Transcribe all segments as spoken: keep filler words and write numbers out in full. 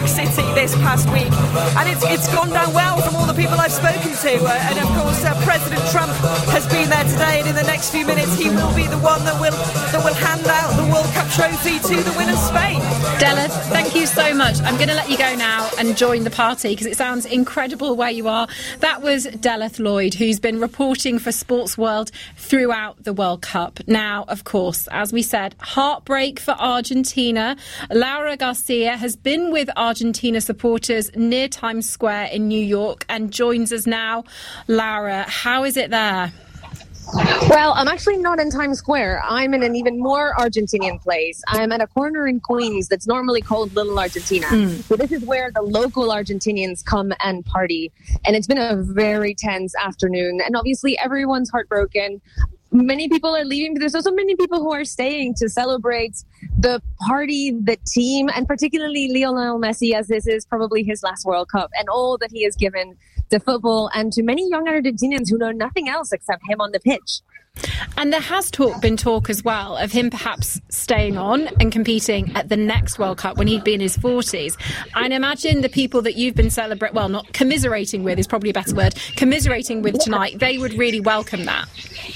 York City this past week, and it's it's gone down well from all the people I've spoken to. Uh, and of course, uh, President Trump has been there today, and in the next few minutes, he will be the one that will that will hand out the World Cup trophy to the winner, Spain. Delith, thank you so much. I'm going to let you go now and join the party because it sounds incredible where you are. That was Delith Lloyd, who's been reporting for Sports World throughout the World Cup. Now, of course, as we said, heartbreak for Argentina. Laura Garcia has been with Argentina supporters near Times Square in New York and joins us now. Laura, how is it there? Well, I'm actually not in Times Square. I'm in an even more Argentinian place. I'm at a corner in Queens that's normally called Little Argentina. Mm. So this is where the local Argentinians come and party. And it's been a very tense afternoon. And obviously everyone's heartbroken. Many people are leaving, but there's also many people who are staying to celebrate the party, the team, and particularly Lionel Messi, as this is probably his last World Cup, and all that he has given to football and to many young Argentinians who know nothing else except him on the pitch. And there has talk, been talk as well of him perhaps staying on and competing at the next World Cup when he'd be in his forties. And imagine the people that you've been celebrating, well, not commiserating with is probably a better word, commiserating with tonight, they would really welcome that.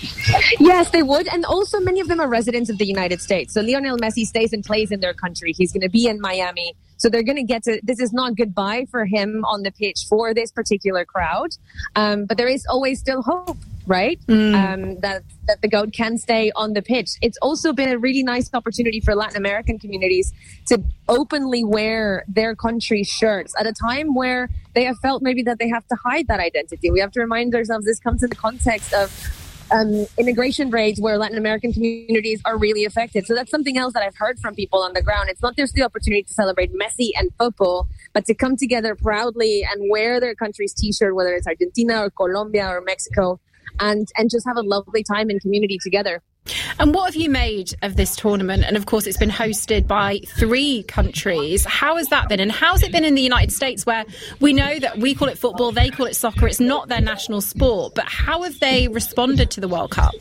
Yes, they would. And also many of them are residents of the United States. So Lionel Messi stays and plays in their country. He's going to be in Miami. So they're going to get to, this is not goodbye for him on the pitch for this particular crowd. Um, but there is always still hope, right? Mm. Um, that, that the GOAT can stay on the pitch. It's also been a really nice opportunity for Latin American communities to openly wear their country's shirts at a time where they have felt maybe that they have to hide that identity. We have to remind ourselves this comes in the context of Um, immigration rates where Latin American communities are really affected. So that's something else that I've heard from people on the ground. It's not just the opportunity to celebrate Messi and football, but to come together proudly and wear their country's t-shirt, whether it's Argentina or Colombia or Mexico, and, and just have a lovely time in community together. And what have you made of this tournament? And of course, it's been hosted by three countries. How has that been? And how has it been in the United States, where we know that we call it football, they call it soccer, it's not their national sport, but how have they responded to the World Cup?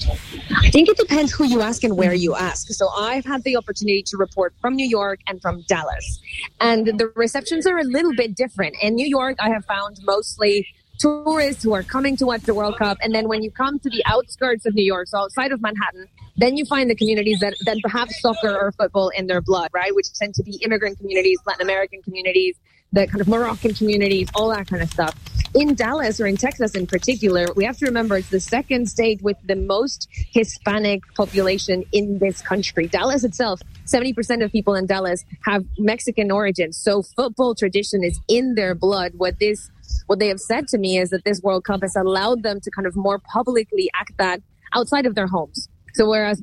I think it depends who you ask and where you ask. So I've had the opportunity to report from New York and from Dallas. And the receptions are a little bit different. In New York, I have found mostly tourists who are coming to watch the World Cup. And then when you come to the outskirts of New York, so outside of Manhattan, then you find the communities that, that have soccer or football in their blood, right? Which tend to be immigrant communities, Latin American communities, the kind of Moroccan communities, all that kind of stuff. In Dallas, or in Texas in particular, we have to remember it's the second state with the most Hispanic population in this country. Dallas itself, seventy percent of people in Dallas have Mexican origins. So football tradition is in their blood. What this What they have said to me is that this World Cup has allowed them to kind of more publicly act that outside of their homes. So whereas